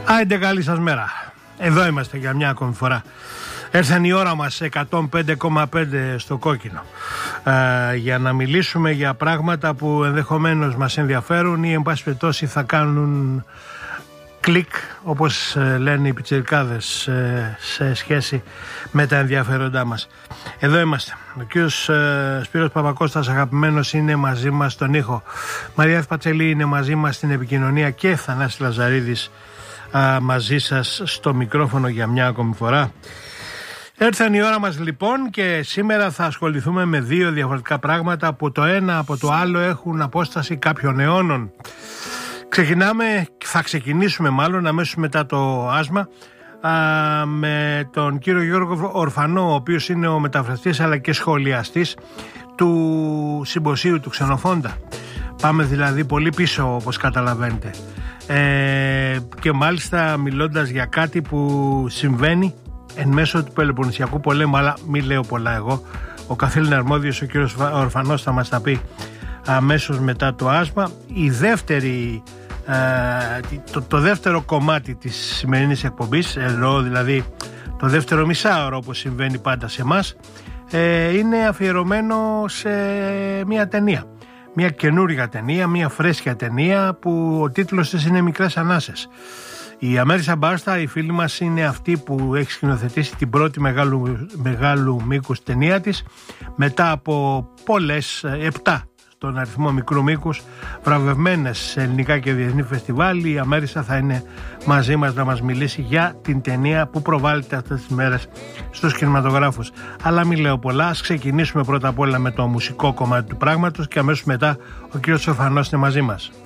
Άιντε, καλή σας μέρα. Εδώ είμαστε για μια ακόμη φορά. Έρθαν η ώρα μας 105,5 στο κόκκινο για να μιλήσουμε για πράγματα που ενδεχομένως μας ενδιαφέρουν ή εν πάση περιπτώσει θα κάνουν κλικ, όπως λένε οι πιτσιρικάδες, σε σχέση με τα ενδιαφέροντά μας. Εδώ είμαστε. Ο κύριος Σπύρος Παπακώστας, αγαπημένος, είναι μαζί μας στον ήχο. Μαρία Πατσελή είναι μαζί μας στην επικοινωνία και Θανάσης Λαζαρίδης μαζί σας στο μικρόφωνο για μια ακόμη φορά. Έρθαν η ώρα μας λοιπόν και σήμερα θα ασχοληθούμε με δύο διαφορετικά πράγματα που το ένα από το άλλο έχουν απόσταση κάποιων αιώνων. Θα ξεκινήσουμε μάλλον αμέσως μετά το άσμα με τον κύριο Γιώργο Ορφανό, ο οποίος είναι ο μεταφραστής αλλά και σχολιαστής του συμποσίου του Ξενοφόντα. Πάμε δηλαδή πολύ πίσω, όπως καταλαβαίνετε, και μάλιστα μιλώντας για κάτι που συμβαίνει εν μέσω του Πελοποννησιακού πολέμου, αλλά μην λέω πολλά εγώ. Ο καθήλυνα αρμόδιος, ο κύριος Ορφανός, θα μας τα πει αμέσως μετά το άσμα. Το δεύτερο κομμάτι της σημερινής εκπομπής, εννοώ δηλαδή το δεύτερο μισάωρο όπως συμβαίνει πάντα σε εμάς, είναι αφιερωμένο σε μια ταινία. Μια καινούργια ταινία, μια φρέσκια ταινία που ο τίτλος της είναι Μικρές Ανάσες. Η Αμέρισα Μπάρστα, η φίλη μας, είναι αυτή που έχει σκηνοθετήσει την πρώτη μεγάλου μήκους ταινία της, μετά από πολλές, 7 τον αριθμό μικρού μήκους, βραβευμένες σε ελληνικά και διεθνή φεστιβάλ. Η Αμέρισα θα είναι μαζί μας να μας μιλήσει για την ταινία που προβάλλεται αυτές τις μέρες στους κινηματογράφους. Αλλά μην λέω πολλά, ας ξεκινήσουμε πρώτα απ' όλα με το μουσικό κομμάτι του πράγματος και αμέσως μετά ο κύριος Ορφανός είναι μαζί μας.